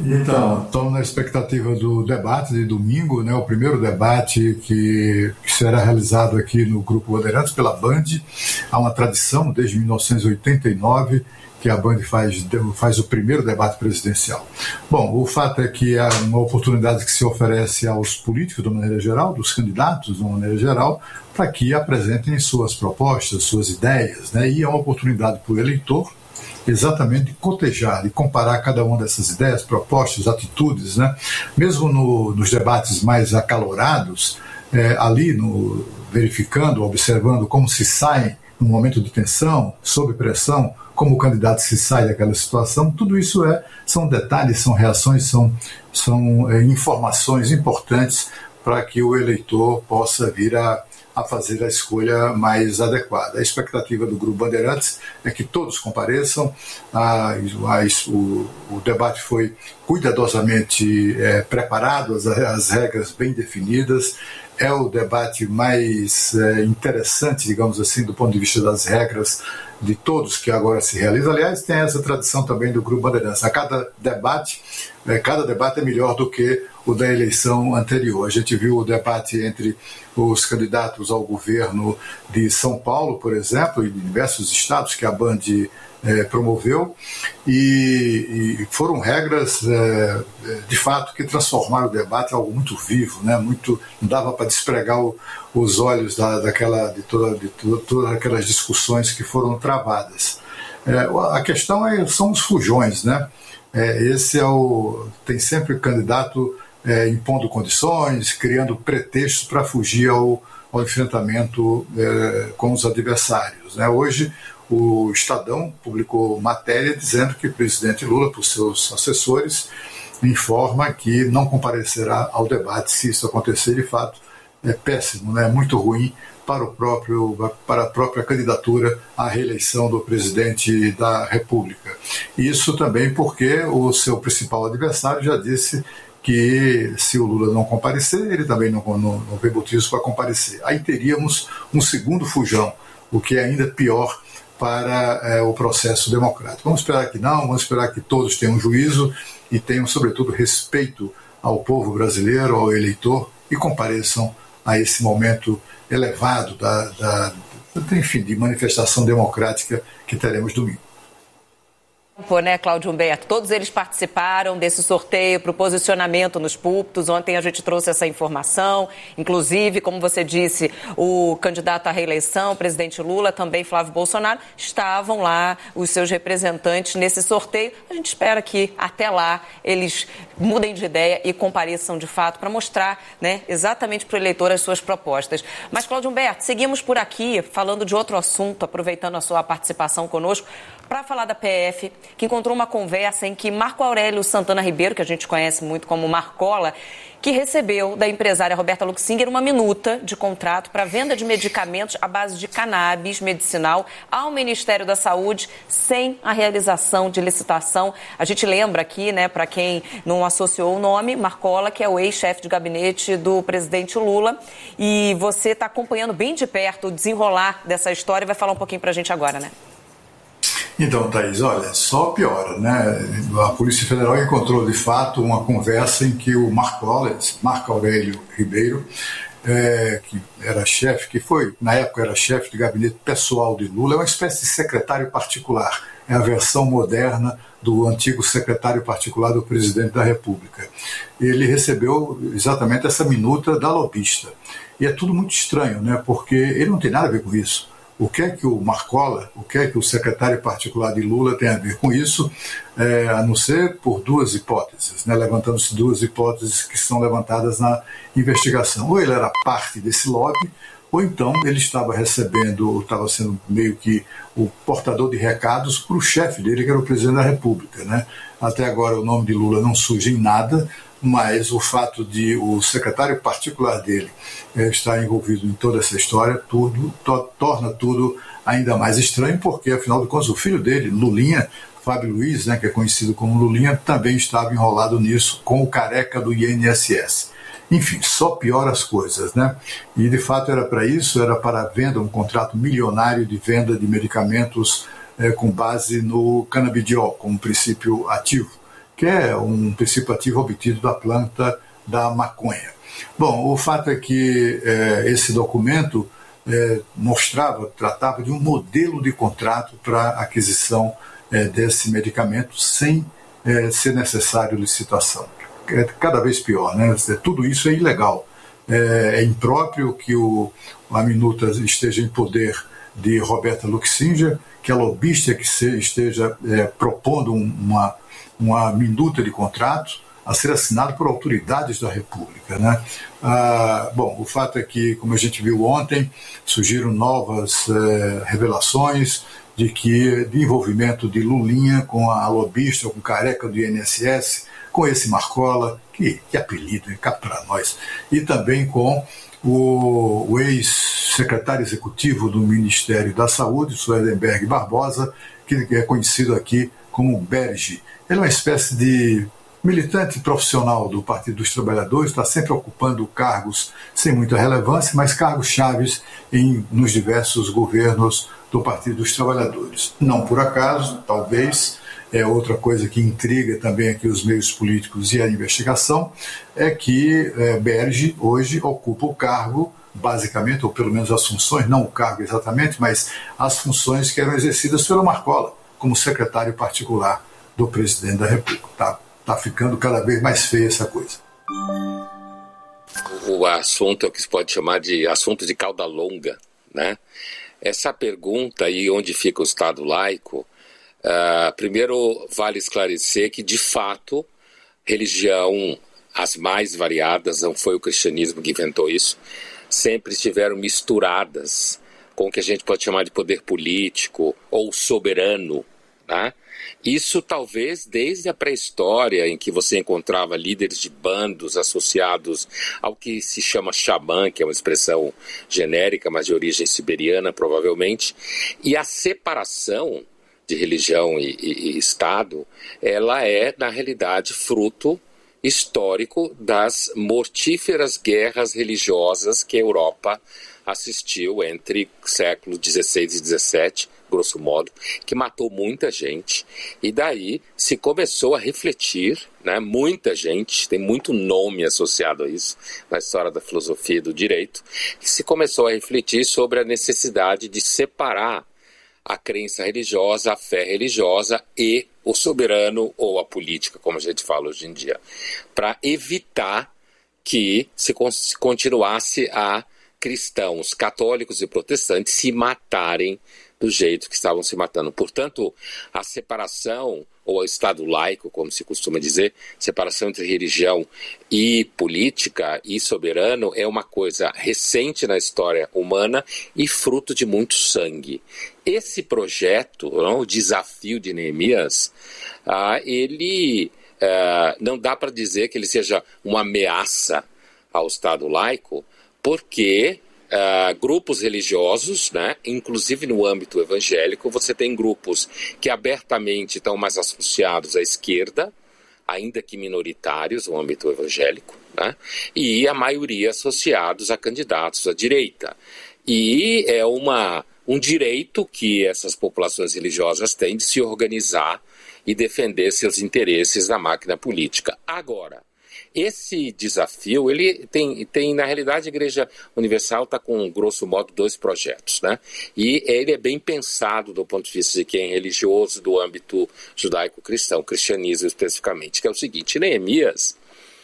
Então, estamos na expectativa do debate de domingo, né, o primeiro debate que será realizado aqui no Grupo Bandeirantes pela Band. Há uma tradição desde 1989 que a Band faz o primeiro debate presidencial. Bom, o fato é que é uma oportunidade que se oferece aos políticos de uma maneira geral, dos candidatos de uma maneira geral, para que apresentem suas propostas, suas ideias, né, e é uma oportunidade para o eleitor exatamente de cotejar, de comparar cada uma dessas ideias, propostas, atitudes, né? Mesmo nos debates mais acalorados, ali verificando, observando como se sai num momento de tensão, sob pressão, como o candidato se sai daquela situação, tudo isso são detalhes, são reações, são informações importantes para que o eleitor possa vir a fazer a escolha mais adequada. A expectativa do Grupo Bandeirantes é que todos compareçam. O debate foi cuidadosamente preparado, as regras bem definidas. É o debate mais interessante, digamos assim, do ponto de vista das regras de todos que agora se realiza. Aliás, tem essa tradição também do Grupo Bandeirantes. A cada debate é melhor do que o da eleição anterior. A gente viu o debate entre os candidatos ao governo de São Paulo, por exemplo, e de diversos estados que a Band promoveu, e foram regras, de fato, que transformaram o debate em algo muito vivo, né? Não dava para despregar os olhos de todas aquelas discussões que foram travadas. A questão são os fujões, né? Tem sempre o candidato impondo condições, criando pretextos para fugir ao enfrentamento com os adversários, né? Hoje, o Estadão publicou matéria dizendo que o presidente Lula, por seus assessores, informa que não comparecerá ao debate se isso acontecer. De fato, é péssimo, né? Muito ruim para a própria candidatura à reeleição do presidente da República. Isso também porque o seu principal adversário já disse que se o Lula não comparecer, ele também não vê motivos para comparecer. Aí teríamos um segundo fujão, o que é ainda pior para o processo democrático. Vamos esperar que não, vamos esperar que todos tenham juízo e tenham, sobretudo, respeito ao povo brasileiro, ao eleitor, e compareçam a esse momento elevado de manifestação democrática que teremos domingo. Né, Cláudio Humberto? Todos eles participaram desse sorteio para o posicionamento nos púlpitos. Ontem a gente trouxe essa informação. Inclusive, como você disse, o candidato à reeleição, o presidente Lula, também Flávio Bolsonaro, estavam lá, os seus representantes, nesse sorteio. A gente espera que até lá eles mudem de ideia e compareçam de fato para mostrar, né, exatamente para o eleitor as suas propostas. Mas, Cláudio Humberto, seguimos por aqui falando de outro assunto, aproveitando a sua participação conosco, para falar da PF, que encontrou uma conversa em que Marco Aurélio Santana Ribeiro, que a gente conhece muito como Marcola, que recebeu da empresária Roberta Luxinger uma minuta de contrato para venda de medicamentos à base de cannabis medicinal ao Ministério da Saúde, sem a realização de licitação. A gente lembra aqui, né, para quem não associou o nome, Marcola, que é o ex-chefe de gabinete do presidente Lula, e você está acompanhando bem de perto o desenrolar dessa história e vai falar um pouquinho para a gente agora, né? Então, Thaís, olha, só piora, né? A Polícia Federal encontrou, de fato, uma conversa em que o Marco Aurélio Ribeiro, que era chefe, na época era chefe de gabinete pessoal de Lula, é uma espécie de secretário particular, é a versão moderna do antigo secretário particular do presidente da República. Ele recebeu exatamente essa minuta da lobista. E é tudo muito estranho, né? Porque ele não tem nada a ver com isso. O que é que o Marcola, o que é que o secretário particular de Lula tem a ver com isso, a não ser por duas hipóteses, né? Levantando-se duas hipóteses que são levantadas na investigação. Ou ele era parte desse lobby, ou então ele estava sendo meio que o portador de recados para o chefe dele, que era o presidente da República, né? Até agora o nome de Lula não surge em nada, mas o fato de o secretário particular dele estar envolvido em toda essa história, torna tudo ainda mais estranho, porque, afinal de contas, o filho dele, Lulinha, Fábio Luiz, né, que é conhecido como Lulinha, também estava enrolado nisso com o careca do INSS. Enfim, só piora as coisas, né? E, de fato, era para isso, era para a venda, um contrato milionário de venda de medicamentos com base no canabidiol, como princípio ativo. que é um princípio ativo obtido da planta da maconha. Bom, o fato é que esse documento tratava de um modelo de contrato para aquisição desse medicamento sem ser necessário licitação. É cada vez pior, né? Tudo isso é ilegal. É impróprio que a minuta esteja em poder de Roberta Luxinger, que é lobista que esteja propondo uma minuta de contrato a ser assinado por autoridades da República, né? Bom, o fato é que, como a gente viu ontem, surgiram novas revelações de envolvimento de Lulinha com a lobista, com o careca do INSS, com esse Marcola, que apelido, cá para nós, e também com o ex-secretário executivo do Ministério da Saúde, Suedenberg Barbosa, que é conhecido aqui como Berge. Ele é uma espécie de militante profissional do Partido dos Trabalhadores, está sempre ocupando cargos sem muita relevância, mas cargos chaves nos diversos governos do Partido dos Trabalhadores. Não por acaso, talvez, outra coisa que intriga também aqui os meios políticos e a investigação, é que Berge hoje ocupa o cargo, basicamente, ou pelo menos as funções, não o cargo exatamente, mas as funções que eram exercidas pelo Marcola, como secretário particular do presidente da República. Tá ficando cada vez mais feia essa coisa. O assunto é o que se pode chamar de assunto de cauda longa, né? Essa pergunta aí, onde fica o Estado laico, primeiro vale esclarecer que, de fato, religião, as mais variadas, não foi o cristianismo que inventou isso, sempre estiveram misturadas com o que a gente pode chamar de poder político ou soberano, né? Isso talvez desde a pré-história, em que você encontrava líderes de bandos associados ao que se chama xamã, que é uma expressão genérica, mas de origem siberiana provavelmente, e a separação de religião e Estado, ela é na realidade fruto histórico das mortíferas guerras religiosas que a Europa assistiu entre séculos XVI e XVII, grosso modo, que matou muita gente, e daí se começou a refletir, né, muita gente, tem muito nome associado a isso, na história da filosofia e do direito, que se começou a refletir sobre a necessidade de separar a crença religiosa, a fé religiosa e o soberano ou a política, como a gente fala hoje em dia, para evitar que se continuasse a cristãos, católicos e protestantes se matarem do jeito que estavam se matando. Portanto, a separação, ou o Estado laico, como se costuma dizer, separação entre religião e política e soberano, é uma coisa recente na história humana e fruto de muito sangue. Esse projeto, o desafio de Neemias, ele não dá para dizer que ele seja uma ameaça ao Estado laico, porque grupos religiosos, né, inclusive no âmbito evangélico, você tem grupos que abertamente estão mais associados à esquerda, ainda que minoritários no âmbito evangélico, né, e a maioria associados a candidatos à direita. E é um direito que essas populações religiosas têm de se organizar e defender seus interesses na máquina política. Agora, esse desafio, ele tem na realidade, a Igreja Universal está com, grosso modo, 2 projetos, né? E ele é bem pensado do ponto de vista de quem é religioso, do âmbito judaico-cristão, cristianismo especificamente, que é o seguinte: Neemias,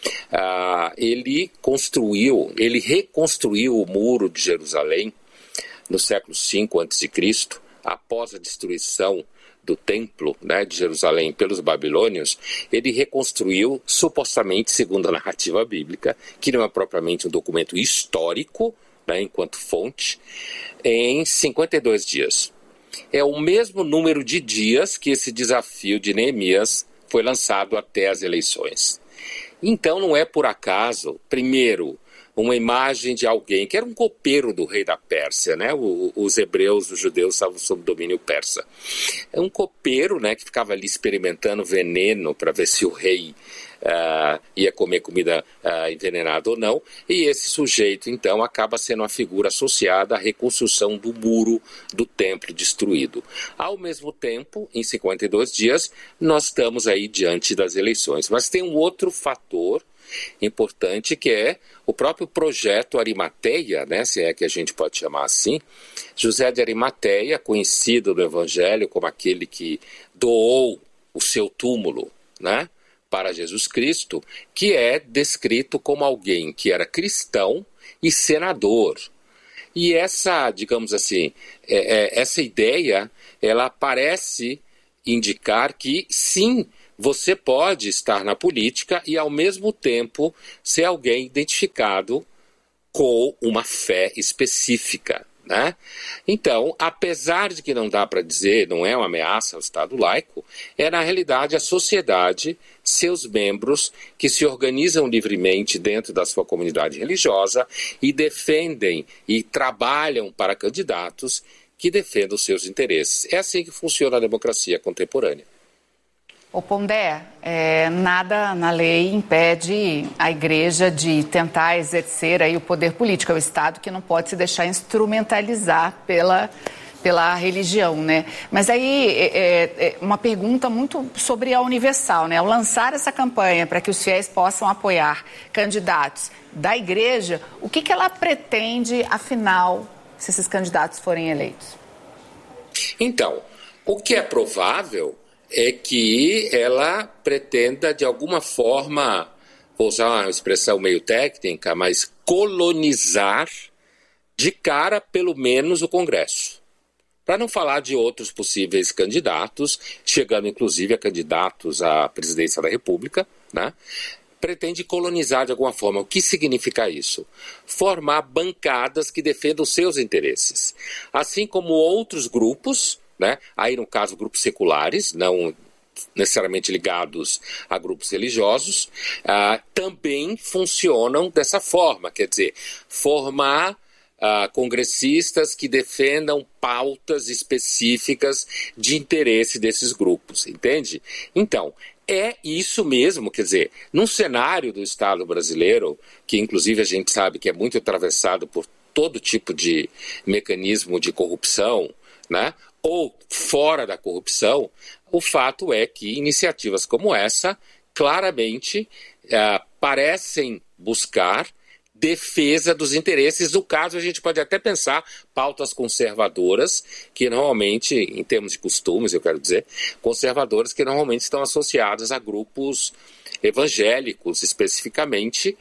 ele reconstruiu o muro de Jerusalém no século V a.C., após a destruição do templo, né, de Jerusalém pelos babilônios. Ele reconstruiu, supostamente, segundo a narrativa bíblica, que não é propriamente um documento histórico, né, enquanto fonte, em 52 dias. É o mesmo número de dias que esse desafio de Neemias foi lançado até as eleições. Então não é por acaso, primeiro, uma imagem de alguém que era um copeiro do rei da Pérsia, né? Os hebreus, os judeus estavam sob domínio persa. É um copeiro, né, que ficava ali experimentando veneno para ver se o rei ia comer comida envenenada ou não, e esse sujeito então acaba sendo uma figura associada à reconstrução do muro do templo destruído. Ao mesmo tempo, em 52 dias, nós estamos aí diante das eleições. Mas tem um outro fator importante, que é o próprio projeto Arimateia, né, se é que a gente pode chamar assim. José de Arimateia, conhecido no Evangelho como aquele que doou o seu túmulo, né, para Jesus Cristo, que é descrito como alguém que era cristão e senador. E essa, digamos assim, essa ideia, ela parece indicar que, sim, você pode estar na política e, ao mesmo tempo, ser alguém identificado com uma fé específica, né? Então, apesar de que não dá para dizer, não é uma ameaça ao Estado laico, é na realidade a sociedade, seus membros que se organizam livremente dentro da sua comunidade religiosa e defendem e trabalham para candidatos que defendam os seus interesses. É assim que funciona a democracia contemporânea. Ô Pondé, nada na lei impede a igreja de tentar exercer aí o poder político. É o Estado que não pode se deixar instrumentalizar pela religião, né? Mas aí, uma pergunta muito sobre a Universal, né? Ao lançar essa campanha para que os fiéis possam apoiar candidatos da igreja, o que ela pretende, afinal, se esses candidatos forem eleitos? Então, o que é provável é que ela pretenda, de alguma forma, vou usar uma expressão meio técnica, mas colonizar de cara, pelo menos, o Congresso. Para não falar de outros possíveis candidatos, chegando inclusive a candidatos à presidência da República, né? Pretende colonizar de alguma forma. O que significa isso? Formar bancadas que defendam os seus interesses. Assim como outros grupos, né? Aí no caso grupos seculares, não necessariamente ligados a grupos religiosos, também funcionam dessa forma, quer dizer, formar congressistas que defendam pautas específicas de interesse desses grupos, entende? Então, é isso mesmo, quer dizer, num cenário do Estado brasileiro, que inclusive a gente sabe que é muito atravessado por todo tipo de mecanismo de corrupção, né? Ou fora da corrupção, o fato é que iniciativas como essa claramente parecem buscar defesa dos interesses. No caso, a gente pode até pensar pautas conservadoras, que normalmente, em termos de costumes, eu quero dizer, conservadoras que normalmente estão associadas a grupos evangélicos, especificamente,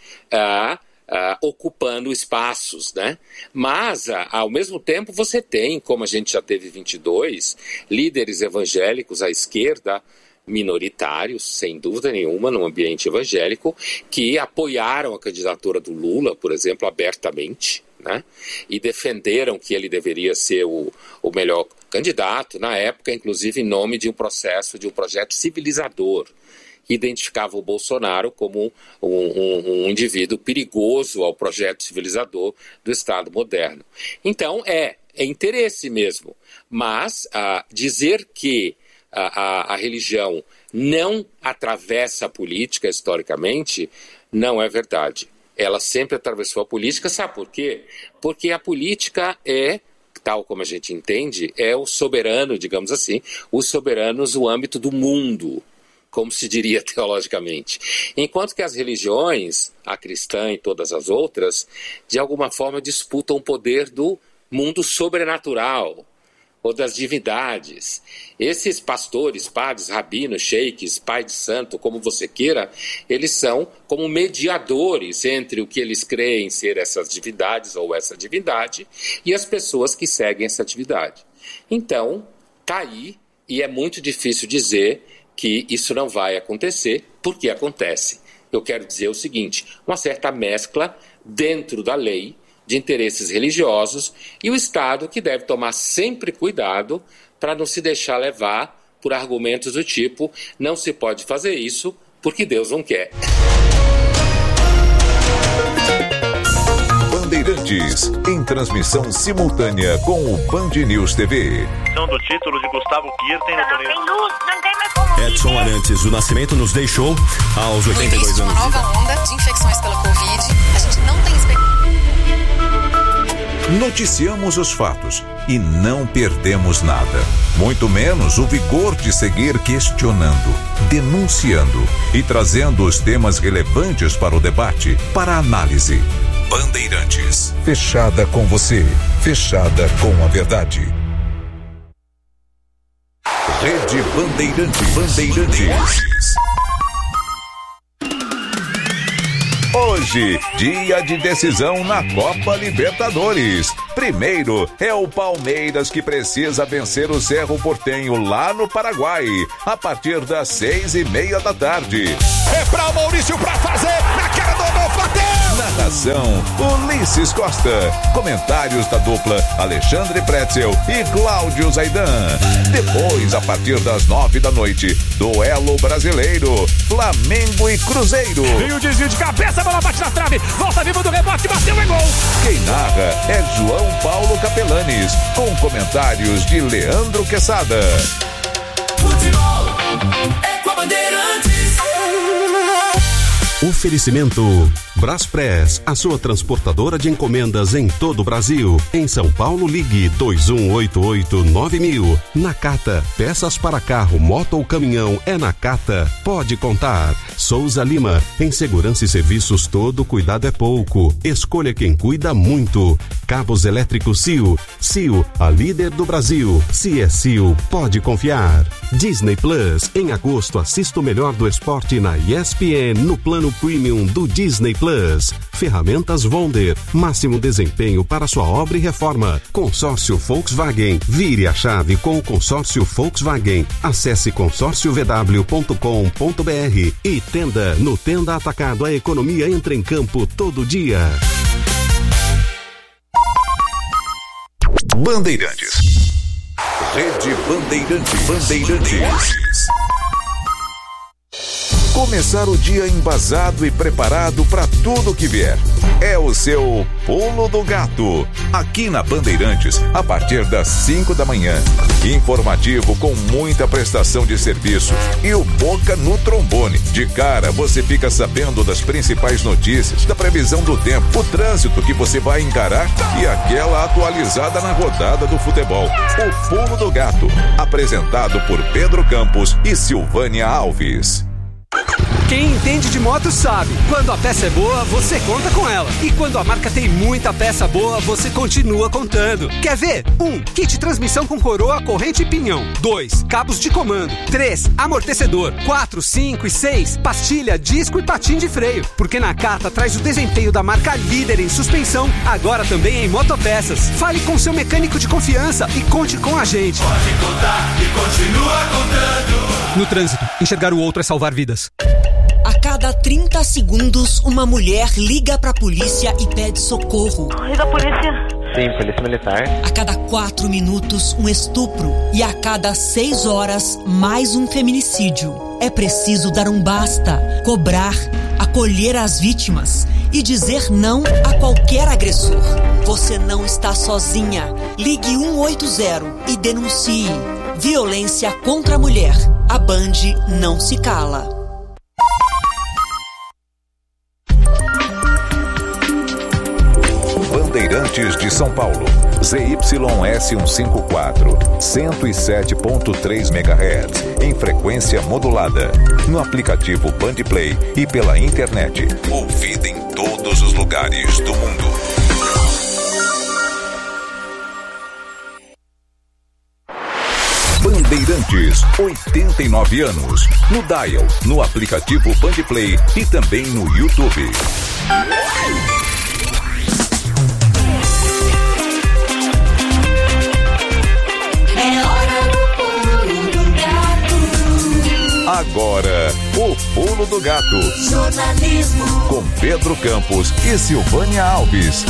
ocupando espaços, né? Mas, ao mesmo tempo, você tem, como a gente já teve 22, líderes evangélicos à esquerda, minoritários, sem dúvida nenhuma, no ambiente evangélico, que apoiaram a candidatura do Lula, por exemplo, abertamente, né? E defenderam que ele deveria ser o melhor candidato, na época, inclusive, em nome de um projeto civilizador, que identificava o Bolsonaro como um indivíduo perigoso ao projeto civilizador do Estado moderno. Então, é interesse mesmo, mas dizer que a religião não atravessa a política historicamente não é verdade. Ela sempre atravessou a política, sabe por quê? Porque a política tal como a gente entende, é o soberano, digamos assim, os soberanos no âmbito do mundo, como se diria teologicamente. Enquanto que as religiões, a cristã e todas as outras, de alguma forma disputam o poder do mundo sobrenatural, ou das divindades. Esses pastores, padres, rabinos, sheiks, pai de santo, como você queira, eles são como mediadores entre o que eles creem ser essas divindades ou essa divindade e as pessoas que seguem essa divindade. Então, tá aí, e é muito difícil dizer que isso não vai acontecer, porque acontece. Eu quero dizer o seguinte, uma certa mescla dentro da lei de interesses religiosos e o Estado que deve tomar sempre cuidado para não se deixar levar por argumentos do tipo não se pode fazer isso porque Deus não quer. Bandeirantes, em transmissão simultânea com o Band News TV. Do título de Gustavo Kirten no torneio. Não tem luz, não tem mais como viver. Edson Arantes do Nascimento nos deixou aos 82 anos. Uma nova onda de infecções pela Covid. A gente não tem Noticiamos os fatos e não perdemos nada. Muito menos o vigor de seguir questionando, denunciando e trazendo os temas relevantes para o debate, para a análise. Bandeirantes. Fechada com você. Fechada com a verdade. Rede Bandeirantes. Hoje, dia de decisão na Copa Libertadores. Primeiro é o Palmeiras, que precisa vencer o Cerro Porteño lá no Paraguai, a partir das 6:30 da tarde. É pra o Maurício pra fazer, na cara do gol, bateu! Narração, Ulisses Costa. Comentários da dupla Alexandre Pretzel e Cláudio Zaidan. Depois, a partir das 9 da noite, duelo brasileiro, Flamengo e Cruzeiro. E o desvio de cabeça, a bola bate na trave, volta viva do rebote, bateu, é gol! Quem narra é João Paulo Capelanes, com comentários de Leandro Quesada. Futebol é com a Bandeirantes. Oferecimento Braspress, a sua transportadora de encomendas em todo o Brasil. Em São Paulo, ligue 2188-9000. Nakata, peças para carro, moto ou caminhão, é Nakata. Pode contar. Souza Lima, em segurança e serviços, todo cuidado é pouco. Escolha quem cuida muito. Cabos elétricos Sil. Sil, a líder do Brasil. Se é Sil, pode confiar. Disney Plus, em agosto, assista o melhor do esporte na ESPN no plano Premium do Disney Plus. Ferramentas Wonder, máximo desempenho para sua obra e reforma. Consórcio Volkswagen, vire a chave com o consórcio Volkswagen. Acesse consórciovw.com.br e Tenda. No Tenda Atacado, a economia entra em campo todo dia. Bandeirantes. Rede Bandeirantes. Começar o dia embasado e preparado para tudo que vier. É o seu Pulo do Gato. Aqui na Bandeirantes, a partir das 5 da manhã. Informativo com muita prestação de serviço. E o Boca no trombone. De cara, você fica sabendo das principais notícias, da previsão do tempo, o trânsito que você vai encarar e aquela atualizada na rodada do futebol. O Pulo do Gato. Apresentado por Pedro Campos e Silvânia Alves. Quem entende de moto sabe, quando a peça é boa, você conta com ela. E quando a marca tem muita peça boa, você continua contando. Quer ver? 1. Kit transmissão com coroa, corrente e pinhão. 2. Cabos de comando. 3. Amortecedor. 4, 5 e 6. Pastilha, disco e patim de freio. Porque Nakata traz o desempenho da marca líder em suspensão, agora também em motopeças. Fale com seu mecânico de confiança e conte com a gente. Pode contar e continua contando. No trânsito, enxergar o outro é salvar vidas. A cada 30 segundos, uma mulher liga pra polícia e pede socorro. Liga a polícia. Sim, polícia militar. A cada 4 minutos, um estupro. E a cada 6 horas, mais um feminicídio. É preciso dar um basta, cobrar, acolher as vítimas e dizer não a qualquer agressor. Você não está sozinha. Ligue 180 e denuncie. Violência contra a mulher. A Band não se cala. Bandeirantes de São Paulo, ZYS154, 107.3 MHz, em frequência modulada, no aplicativo Bandplay e pela internet, ouvida em todos os lugares do mundo. Bandeirantes, 89 anos, no dial, no aplicativo Bandplay e também no YouTube. Agora, o Pulo do Gato. Jornalismo. Com Pedro Campos e Silvânia Alves.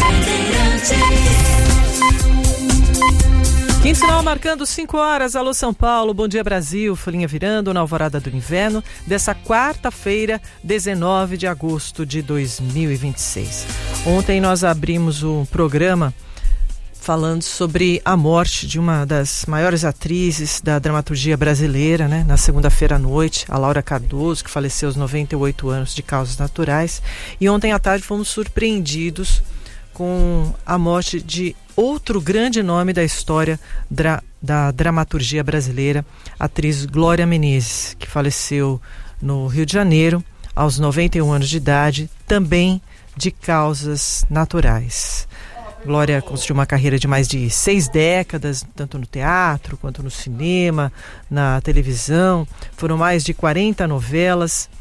Quinto sinal marcando 5 horas. Alô São Paulo, bom dia Brasil. Folhinha virando na alvorada do inverno dessa quarta-feira, 19 de agosto de 2026. Ontem nós abrimos o programa falando sobre a morte de uma das maiores atrizes da dramaturgia brasileira, né? Na segunda-feira à noite, a Laura Cardoso, que faleceu aos 98 anos de causas naturais. E ontem à tarde fomos surpreendidos com a morte de outro grande nome da história da dramaturgia brasileira, a atriz Glória Menezes, que faleceu no Rio de Janeiro aos 91 anos de idade, também de causas naturais. Glória construiu uma carreira de mais de 6 décadas, tanto no teatro quanto no cinema, na televisão. Foram mais de 40 novelas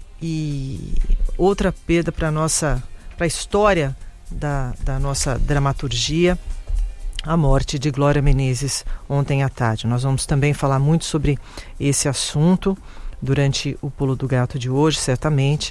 e outra perda para a história da nossa dramaturgia, a morte de Glória Menezes ontem à tarde. Nós vamos também falar muito sobre esse assunto durante o Pulo do Gato de hoje, certamente,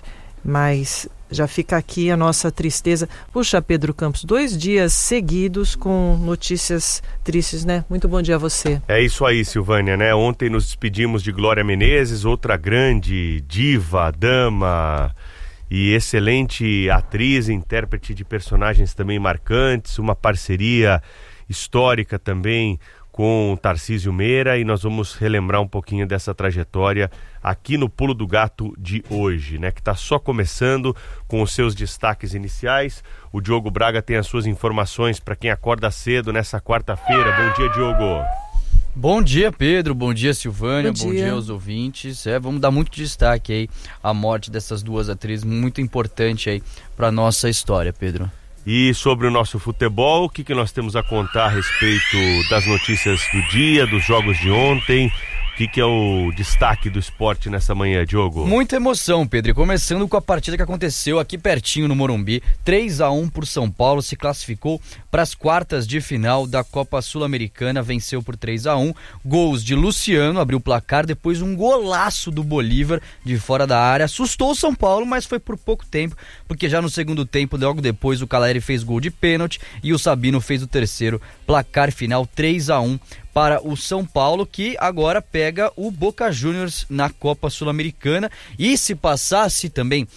mas já fica aqui a nossa tristeza. Puxa, Pedro Campos, 2 dias seguidos com notícias tristes, né? Muito bom dia a você. É isso aí, Silvânia, né? Ontem nos despedimos de Glória Menezes, outra grande diva, dama e excelente atriz, intérprete de personagens também marcantes, uma parceria histórica também com Tarcísio Meira, e nós vamos relembrar um pouquinho dessa trajetória aqui no Pulo do Gato de hoje, né? Que está só começando com os seus destaques iniciais. O Diogo Braga tem as suas informações para quem acorda cedo nessa quarta-feira. Bom dia, Diogo. Bom dia, Pedro. Bom dia, Silvânia. Bom dia aos ouvintes. Vamos dar muito destaque aí à morte dessas duas atrizes, muito importante aí para nossa história, Pedro. E sobre o nosso futebol, o que nós temos a contar a respeito das notícias do dia, dos jogos de ontem? O que é o destaque do esporte nessa manhã, Diogo? Muita emoção, Pedro. E começando com a partida que aconteceu aqui pertinho no Morumbi. 3-1 por São Paulo, se classificou para as quartas de final da Copa Sul-Americana, venceu por 3-1. Gols de Luciano, abriu o placar, depois um golaço do Bolívar de fora da área. Assustou o São Paulo, mas foi por pouco tempo, porque já no segundo tempo, logo depois, o Caleri fez gol de pênalti e o Sabino fez o terceiro. Placar final 3-1 para o São Paulo, que agora pega o Boca Juniors na Copa Sul-Americana. E se passasse também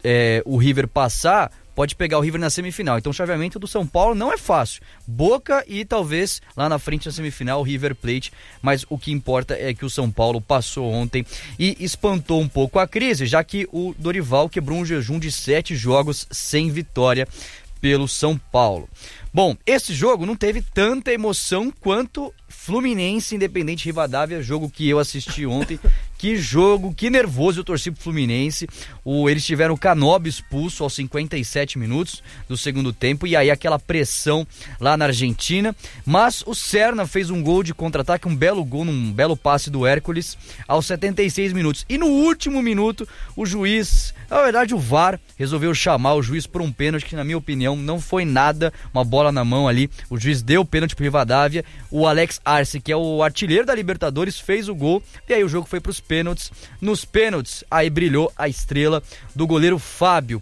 o River passar, pode pegar o River na semifinal. Então o chaveamento do São Paulo não é fácil. Boca e talvez lá na frente na semifinal o River Plate. Mas o que importa é que o São Paulo passou ontem e espantou um pouco a crise, já que o Dorival quebrou um jejum de 7 jogos sem vitória pelo São Paulo. Bom, esse jogo não teve tanta emoção quanto Fluminense Independente Rivadavia, jogo que eu assisti ontem. Que jogo, que nervoso eu torci pro Fluminense. Eles tiveram o Canobi expulso aos 57 minutos do segundo tempo, e aí aquela pressão lá na Argentina. Mas o Serna fez um gol de contra-ataque, um belo gol, um belo passe do Hércules aos 76 minutos. E no último minuto, o juiz, na verdade o VAR, resolveu chamar o juiz por um pênalti que, na minha opinião, não foi nada, uma bola na mão ali. O juiz deu o pênalti pro Rivadavia. O Alex Arce, que é o artilheiro da Libertadores, fez o gol, e aí o jogo foi pros pênaltis. Nos pênaltis, aí brilhou a estrela do goleiro Fábio,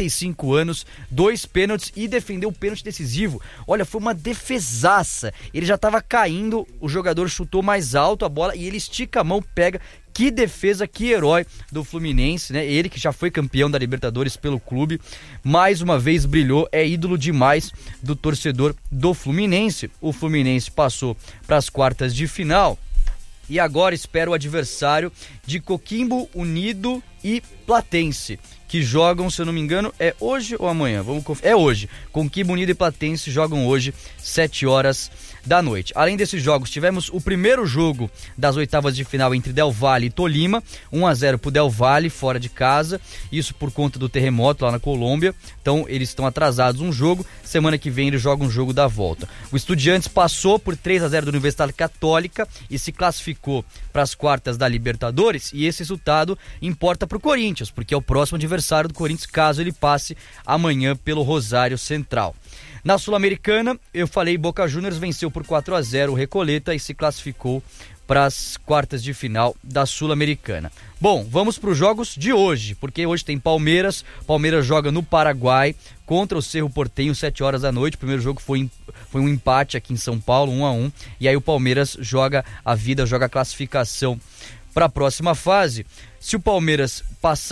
45 anos, 2 pênaltis e defendeu o pênalti decisivo. Olha, foi uma defesaça. Ele já estava caindo, o jogador chutou mais alto a bola e ele estica a mão, pega. Que defesa, que herói do Fluminense, né? Ele que já foi campeão da Libertadores pelo clube, mais uma vez brilhou, é ídolo demais do torcedor do Fluminense. O Fluminense passou para as quartas de final e agora espera o adversário de Coquimbo Unido e Platense, que jogam, se eu não me engano, é hoje ou amanhã? Vamos conferir. É hoje. Coquimbo Unido e Platense jogam hoje, 7 horas da noite. Além desses jogos, tivemos o primeiro jogo das oitavas de final entre Del Valle e Tolima, 1-0 pro Del Valle, fora de casa, isso por conta do terremoto lá na Colômbia. Então eles estão atrasados um jogo, semana que vem eles jogam um jogo da volta. O Estudiantes passou por 3-0 do Universidade Católica e se classificou para as quartas da Libertadores, e esse resultado importa pro Corinthians, porque é o próximo adversário do Corinthians, caso ele passe amanhã pelo Rosário Central. Na Sul-Americana, eu falei, Boca Juniors venceu por 4-0 o Recoleta e se classificou para as quartas de final da Sul-Americana. Bom, vamos para os jogos de hoje, porque hoje tem Palmeiras. Palmeiras joga no Paraguai contra o Cerro Porteño, 7 horas da noite. O primeiro jogo foi um empate aqui em São Paulo, 1-1. E aí o Palmeiras joga a vida, joga a classificação para a próxima fase. Se o Palmeiras passar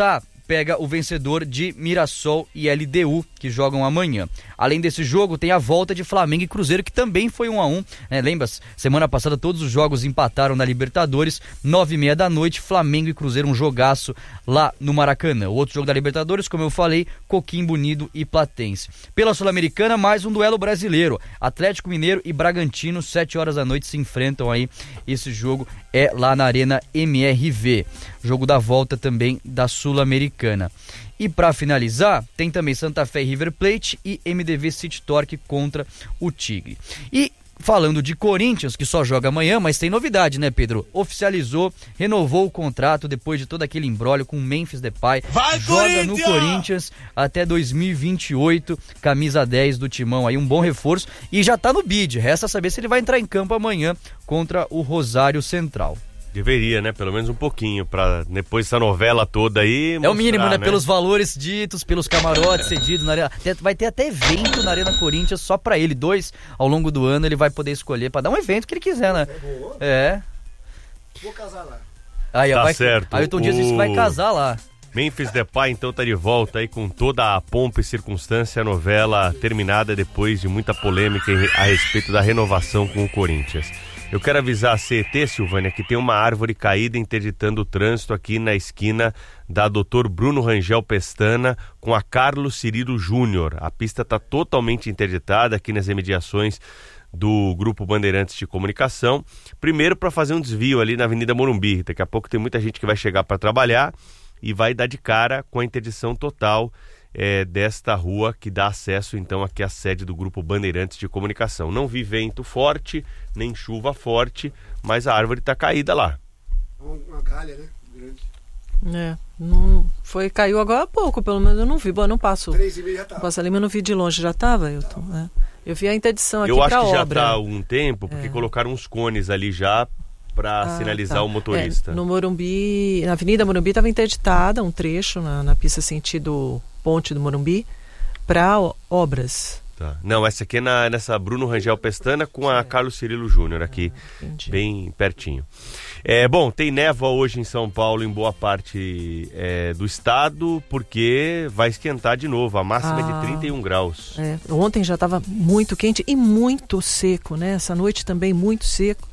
pega o vencedor de Mirassol e LDU, que jogam amanhã. Além desse jogo, tem a volta de Flamengo e Cruzeiro, que também foi 1-1, né? Lembra? Semana passada todos os jogos empataram na Libertadores, 9h30 da noite, Flamengo e Cruzeiro, um jogaço lá no Maracanã. O outro jogo da Libertadores, como eu falei, Coquimbo Unido e Platense. Pela Sul-Americana, mais um duelo brasileiro. Atlético Mineiro e Bragantino, 7h da noite, se enfrentam aí. Esse jogo é lá na Arena MRV. Jogo da volta também da Sul-Americana. E para finalizar, tem também Santa Fé e River Plate e MDV City Torque contra o Tigre. E falando de Corinthians, que só joga amanhã, mas tem novidade, né, Pedro? Oficializou, renovou o contrato depois de todo aquele imbróglio com o Memphis Depay. Joga no Corinthians até 2028, camisa 10 do Timão aí, um bom reforço. E já tá no bid, resta saber se ele vai entrar em campo amanhã contra o Rosário Central. Deveria, né? Pelo menos um pouquinho, pra depois dessa novela toda aí mostrar, é o mínimo, né? Pelos valores ditos, pelos camarotes cedidos na Arena. Vai ter até evento na Arena Corinthians só pra ele. 2 ao longo do ano ele vai poder escolher pra dar um evento que ele quiser, né? É. Vou casar lá. Aí, tá certo. Ailton Dias disse que vai casar lá. Memphis Depay então tá de volta aí com toda a pompa e circunstância, a novela terminada depois de muita polêmica a respeito da renovação com o Corinthians. Eu quero avisar a CET, Silvânia, que tem uma árvore caída interditando o trânsito aqui na esquina da Dr. Bruno Rangel Pestana com a Carlos Cirilo Júnior. A pista está totalmente interditada aqui nas imediações do Grupo Bandeirantes de Comunicação. Primeiro para fazer um desvio ali na Avenida Morumbi. Daqui a pouco tem muita gente que vai chegar para trabalhar e vai dar de cara com a interdição total desta rua que dá acesso então aqui à sede do Grupo Bandeirantes de Comunicação. Não vi vento forte, nem chuva forte, mas a árvore está caída lá. Uma galha, né? Grande. Não foi, caiu agora há pouco, pelo menos eu não vi. Bom, não passo. 3h30 já tava. Passa ali, mas eu não vi de longe, já estava, Ailton? Eu vi a interdição aqui para obra. Eu acho que já está há algum tempo, porque colocaram uns cones ali já para sinalizar o motorista. No Morumbi, na Avenida Morumbi estava interditada um trecho na pista sentido Ponte do Morumbi para obras. Tá. Não, essa aqui é nessa Bruno Rangel Pestana com a Carlos Cirilo Júnior aqui, bem pertinho. Bom, tem névoa hoje em São Paulo, em boa parte do estado, porque vai esquentar de novo, a máxima é de 31 graus. Ontem já estava muito quente e muito seco, né? Essa noite também muito seco.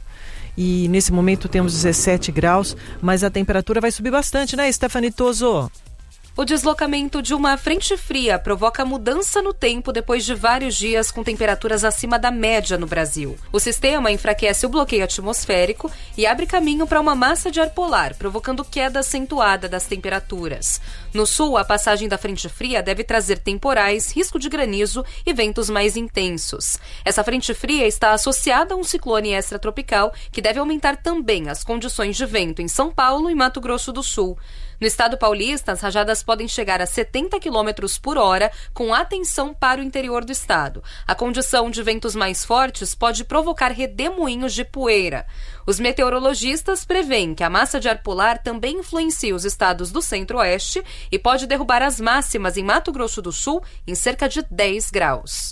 E nesse momento temos 17 graus, mas a temperatura vai subir bastante, né, Stephanie Toso? O deslocamento de uma frente fria provoca mudança no tempo depois de vários dias com temperaturas acima da média no Brasil. O sistema enfraquece o bloqueio atmosférico e abre caminho para uma massa de ar polar, provocando queda acentuada das temperaturas. No sul, a passagem da frente fria deve trazer temporais, risco de granizo e ventos mais intensos. Essa frente fria está associada a um ciclone extratropical que deve aumentar também as condições de vento em São Paulo e Mato Grosso do Sul. No estado paulista, as rajadas podem chegar a 70 km por hora, com atenção para o interior do estado. A condição de ventos mais fortes pode provocar redemoinhos de poeira. Os meteorologistas preveem que a massa de ar polar também influencia os estados do centro-oeste e pode derrubar as máximas em Mato Grosso do Sul em cerca de 10 graus.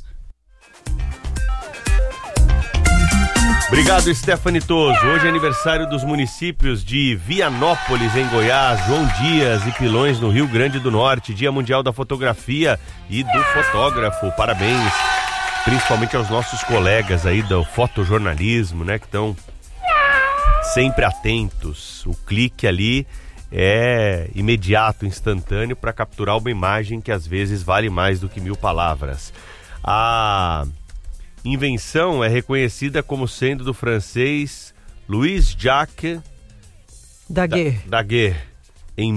Obrigado, Stephanie Toso. Hoje é aniversário dos municípios de Vianópolis, em Goiás, João Dias e Pilões, no Rio Grande do Norte. Dia Mundial da Fotografia e do Fotógrafo. Parabéns, principalmente aos nossos colegas aí do fotojornalismo, né, que estão sempre atentos. O clique ali é imediato, instantâneo, para capturar uma imagem que às vezes vale mais do que 1000 palavras. A invenção é reconhecida como sendo do francês Louis-Jacques Daguerre, em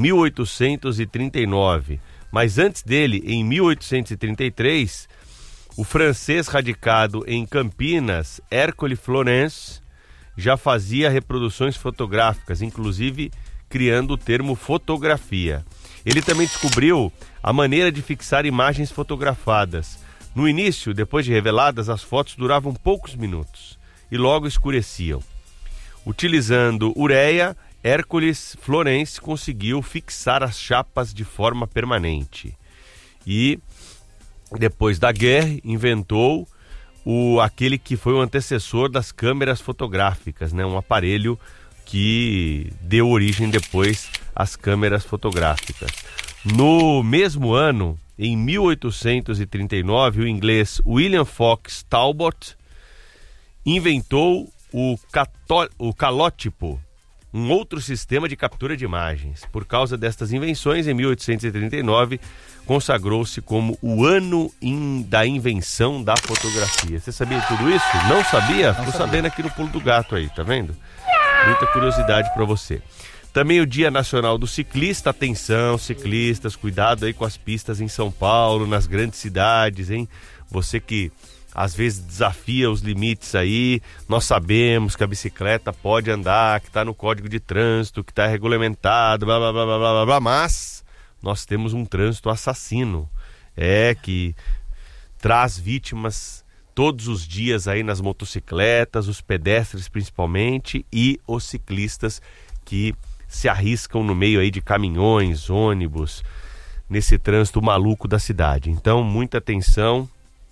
1839. Mas antes dele, em 1833, o francês radicado em Campinas, Hercule Florence, já fazia reproduções fotográficas, inclusive criando o termo fotografia. Ele também descobriu a maneira de fixar imagens fotografadas. No início, depois de reveladas, as fotos duravam poucos minutos e logo escureciam. Utilizando ureia, Hércules Florence conseguiu fixar as chapas de forma permanente. E depois Daguerre inventou aquele que foi o antecessor das câmeras fotográficas, né? Um aparelho que deu origem depois às câmeras fotográficas. No mesmo ano, em 1839, o inglês William Fox Talbot inventou o calótipo, um outro sistema de captura de imagens. Por causa destas invenções, em 1839, consagrou-se como o ano da invenção da fotografia. Você sabia tudo isso? Não sabia? Tô sabendo aqui no Pulo do Gato aí, tá vendo? Muita curiosidade para você. Também o Dia Nacional do Ciclista. Atenção, ciclistas, cuidado aí com as pistas em São Paulo, nas grandes cidades, hein? Você que às vezes desafia os limites aí, nós sabemos que a bicicleta pode andar, que está no Código de Trânsito, que está regulamentado, blá, blá, blá, blá, blá, blá, mas nós temos um trânsito assassino, que traz vítimas todos os dias aí nas motocicletas, os pedestres principalmente, e os ciclistas que se arriscam no meio aí de caminhões, ônibus, nesse trânsito maluco da cidade. Então, muita atenção.